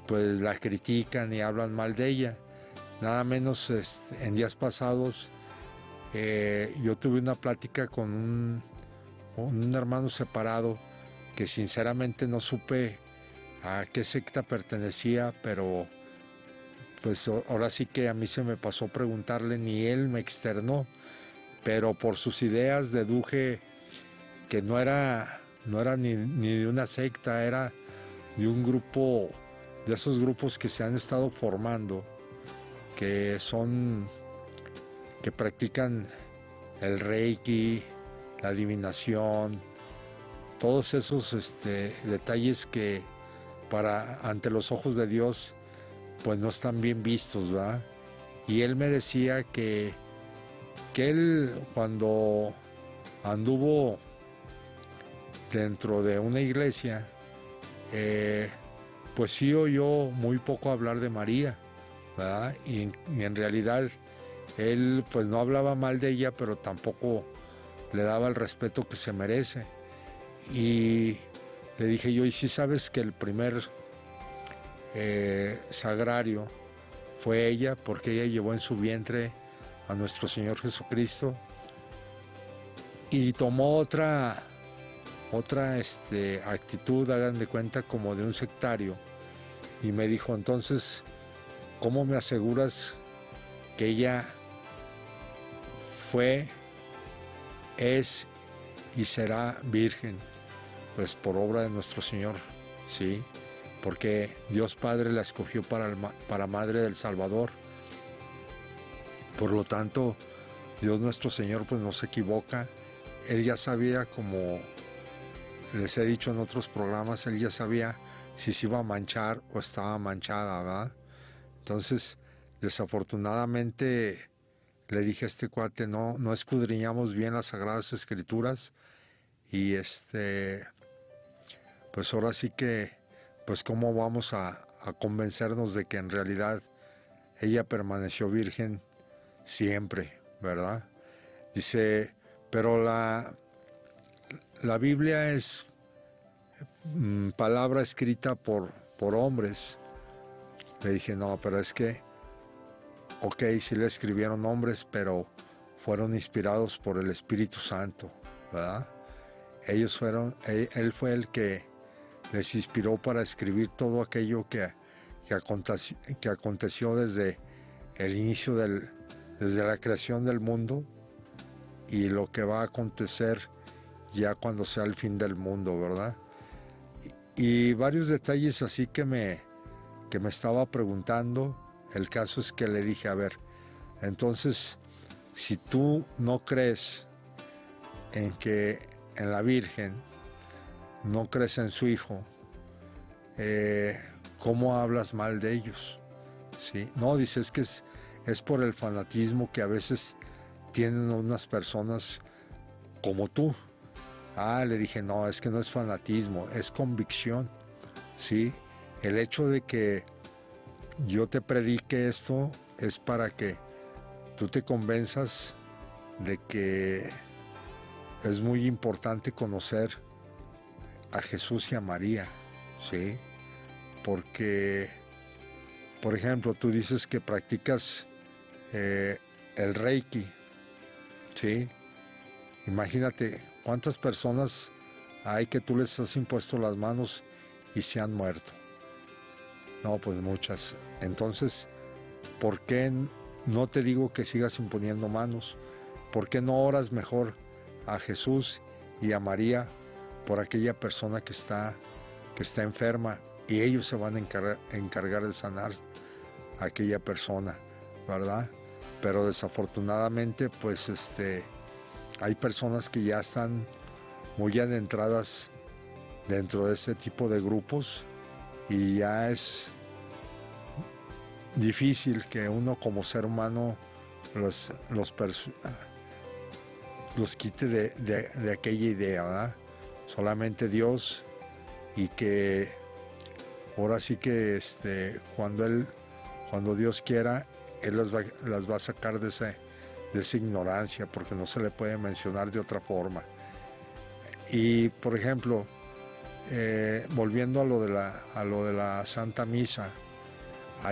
pues la critican y hablan mal de ella. Nada menos en días pasados yo tuve una plática con un hermano separado que sinceramente no supe a qué secta pertenecía, pero pues ahora sí que a mí se me pasó preguntarle, ni él me externó, pero por sus ideas deduje que no era ni de una secta, era de un grupo, de esos grupos que se han estado formando, que que practican el Reiki, la adivinación, todos esos detalles que ante los ojos de Dios pues no están bien vistos, ¿verdad? Y él me decía que él cuando anduvo dentro de una iglesia, pues sí oyó muy poco hablar de María, ¿verdad? Y en realidad él pues no hablaba mal de ella, pero tampoco le daba el respeto que se merece. Y le dije yo, ¿y si sabes que el primer sagrario fue ella? Porque ella llevó en su vientre a nuestro Señor Jesucristo. Y tomó otra actitud, hagan de cuenta, como de un sectario. Y me dijo, entonces, ¿cómo me aseguras que ella fue, es y será virgen? Pues por obra de nuestro Señor, ¿sí? Porque Dios Padre la escogió para Madre del Salvador. Por lo tanto, Dios nuestro Señor pues no se equivoca. Él ya sabía, como les he dicho en otros programas, él ya sabía si se iba a manchar o estaba manchada, ¿verdad? Entonces, desafortunadamente, le dije a este cuate, no escudriñamos bien las Sagradas Escrituras y pues ahora sí que, pues cómo vamos a convencernos de que en realidad ella permaneció virgen siempre, ¿verdad? Dice, pero la Biblia es palabra escrita por hombres. Le dije, no, pero es que, ok, sí le escribieron hombres, pero fueron inspirados por el Espíritu Santo, ¿verdad? Él fue el que les inspiró para escribir todo aquello que aconteció desde el inicio desde la creación del mundo y lo que va a acontecer ya cuando sea el fin del mundo, ¿verdad? Y varios detalles así que me estaba preguntando. El caso es que le dije, a ver, entonces, si tú no crees en la Virgen, no crees en su Hijo, ¿cómo hablas mal de ellos? ¿Sí? No, dice, es que es por el fanatismo que a veces tienen unas personas como tú. Ah, le dije, no, es que no es fanatismo, es convicción, ¿sí? El hecho de que yo te predique esto es para que tú te convenzas de que es muy importante conocer a Jesús y a María, ¿sí? Porque, por ejemplo, tú dices que practicas el Reiki, ¿sí? Imagínate cuántas personas hay que tú les has impuesto las manos y se han muerto. No, pues muchas. Entonces, ¿por qué no te digo que sigas imponiendo manos? ¿Por qué no oras mejor a Jesús y a María por aquella persona que está enferma y ellos se van a encargar de sanar a aquella persona, ¿verdad? Pero desafortunadamente, pues hay personas que ya están muy adentradas dentro de ese tipo de grupos y ya es difícil que uno como ser humano los quite de aquella idea, ¿verdad? Solamente Dios, y que ahora sí que cuando Dios quiera, Él las va a sacar de esa ignorancia, porque no se le puede mencionar de otra forma. Y por ejemplo, volviendo a lo de la Santa Misa,